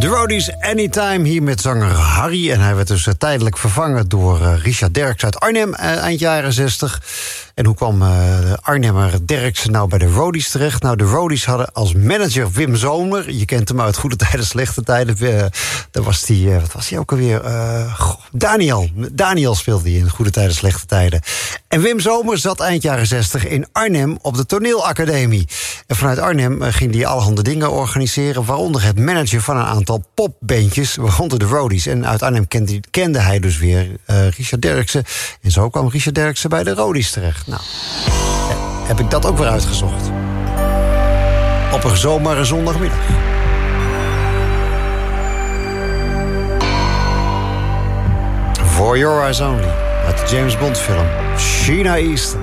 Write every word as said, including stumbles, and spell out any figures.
The Roadies Anytime, hier met zanger Harry. En hij werd dus uh, tijdelijk vervangen door uh, Richard Derksen uit Arnhem, uh, eind jaren zestig. En hoe kwam uh, Arnhemmer Derksen nou bij de Roadies terecht? Nou, de Roadies hadden als manager Wim Zomer. Je kent hem uit Goede Tijden, Slechte Tijden. Uh, daar was die, uh, wat was hij ook alweer? Uh, goh, Daniel. Daniel speelde hij in Goede Tijden, Slechte Tijden. En Wim Zomer zat eind jaren zestig in Arnhem op de Toneelacademie. En vanuit Arnhem uh, ging hij allerhande dingen organiseren, waaronder het managen van een aantal popbandjes, waaronder de Roadies. En uit Arnhem kende, kende hij dus weer uh, Richard Derksen. En zo kwam Richard Derksen bij de Roadies terecht. Nou, heb ik dat ook weer uitgezocht. Op een zomere zondagmiddag. For Your Eyes Only, uit de James Bond film Sheena Easton.